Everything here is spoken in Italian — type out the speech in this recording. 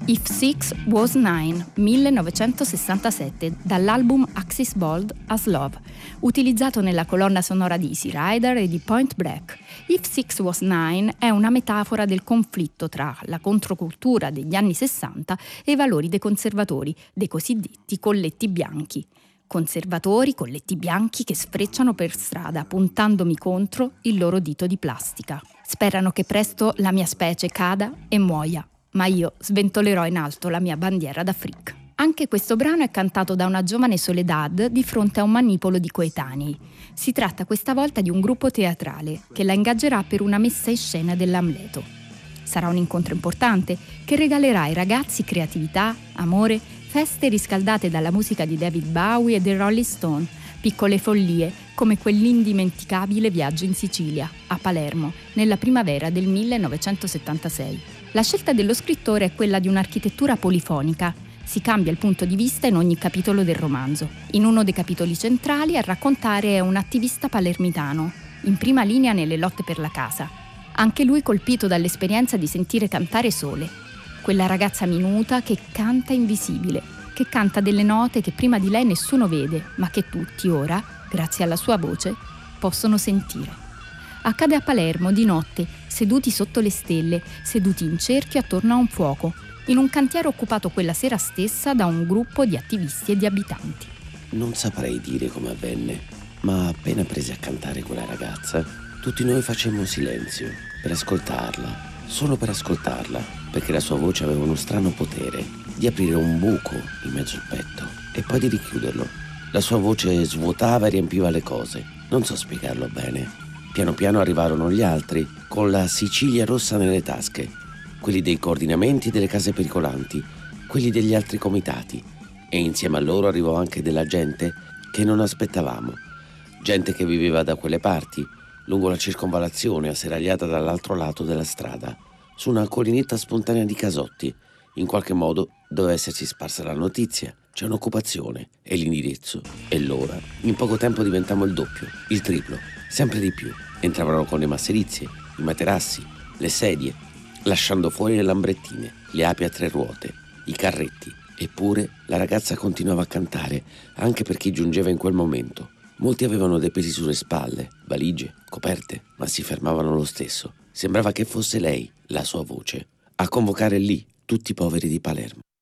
If Six Was Nine, 1967, dall'album Axis Bold as Love, utilizzato nella colonna sonora di Easy Rider e di Point Break. If Six Was Nine è una metafora del conflitto tra la controcultura degli anni 60 e i valori dei conservatori, dei cosiddetti colletti bianchi. Conservatori, colletti bianchi che sfrecciano per strada puntandomi contro il loro dito di plastica. Sperano che presto la mia specie cada e muoia, ma io sventolerò in alto la mia bandiera da freak. Anche questo brano è cantato da una giovane Soledad di fronte a un manipolo di coetanei. Si tratta questa volta di un gruppo teatrale che la ingaggerà per una messa in scena dell'Amleto. Sarà un incontro importante che regalerà ai ragazzi creatività, amore, feste riscaldate dalla musica di David Bowie e dei Rolling Stone, piccole follie come quell'indimenticabile viaggio in Sicilia, a Palermo, nella primavera del 1976. La scelta dello scrittore è quella di un'architettura polifonica. Si cambia il punto di vista in ogni capitolo del romanzo. In uno dei capitoli centrali a raccontare è un attivista palermitano, in prima linea nelle lotte per la casa. Anche lui colpito dall'esperienza di sentire cantare sole. Quella ragazza minuta che canta invisibile, che canta delle note che prima di lei nessuno vede, ma che tutti ora, grazie alla sua voce, possono sentire. Accade a Palermo di notte, seduti sotto le stelle, seduti in cerchio attorno a un fuoco, in un cantiere occupato quella sera stessa da un gruppo di attivisti e di abitanti. Non saprei dire come avvenne, ma appena prese a cantare quella ragazza, tutti noi facemmo silenzio per ascoltarla, solo per ascoltarla, perché la sua voce aveva uno strano potere di aprire un buco in mezzo al petto e poi di richiuderlo. La sua voce svuotava e riempiva le cose, non so spiegarlo bene. Piano piano arrivarono gli altri, con la Sicilia rossa nelle tasche, quelli dei coordinamenti delle case pericolanti, quelli degli altri comitati, e insieme a loro arrivò anche della gente che non aspettavamo, gente che viveva da quelle parti, lungo la circonvallazione asserragliata dall'altro lato della strada, su una collinetta spontanea di casotti. In qualche modo doveva essersi sparsa la notizia. C'è un'occupazione, e l'indirizzo, e l'ora. In poco tempo diventammo il doppio, il triplo, sempre di più. Entravano con le masserizie, i materassi, le sedie, lasciando fuori le lambrettine, le api a 3 ruote, i carretti. Eppure la ragazza continuava a cantare, anche per chi giungeva in quel momento. Molti avevano dei pesi sulle spalle, valigie, coperte, ma si fermavano lo stesso. Sembrava che fosse lei, la sua voce, a convocare lì tutti i poveri di Palermo.